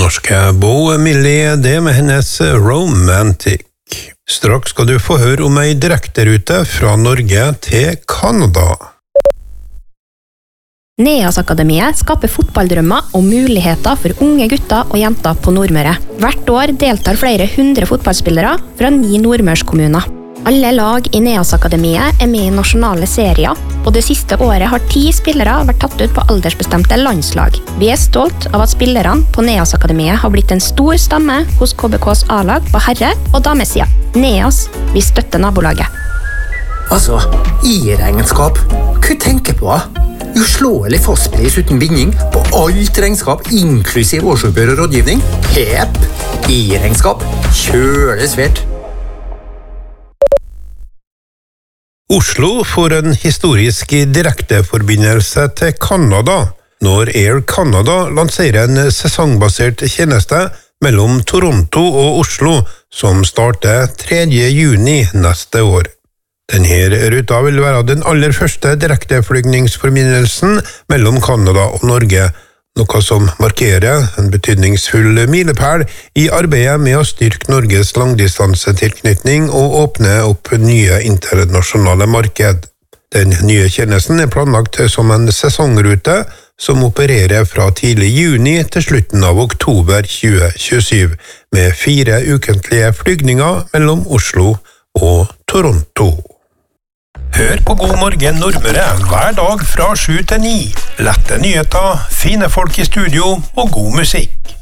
Norske Bo Millie, det med hennes Romantic. Straks skal du få høre om ei direkterute fra Norge til Kanada. Neas-akademiet skaper fotballdrømmer og muligheter for unge gutter og jenter på Nordmøre. Hvert år deltar flere 100 fotballspillere fra 9 nordmørskommuner. Alle lag i Neas-akademiet er med i nasjonale serier, og det siste året har 10 spillere vært tatt ut på aldersbestemte landslag. Vi er stolt av at spillerne på Neas-akademiet har blitt en stor stamme hos KBKs A-lag på herre- og damesida. Neas, vi støtter nabolaget. Altså, i-regnskap. Hva tenker på? Uslåelig fastpris uten binding på alt regnskap, inklusiv årsoppgjør og rådgivning. Hep! I-regnskap. Kjølig svært. Oslo får en historisk direkteforbindelse til Kanada når Air Canada lanserer en sesongbasert tjeneste mellom Toronto og Oslo som starter 3. juni neste år. Denne ruta vil være den aller første direkteflygningsforbindelsen mellom Kanada og Norge, noe som markerer en betydningsfull milepæl i arbeidet med å styrke Norges langdistansetilknytning og åpne opp nye internasjonale marked. Den nye tjenesten er planlagt som en sesongrute som opererer fra tidlig juni til slutten av oktober 2027, med 4 ukentlige flygninger mellom Oslo og Toronto. Hør på God morgen Nordmøre hver dag fra 7 til 9. Lette nyheter, fine folk i studio og god musikk.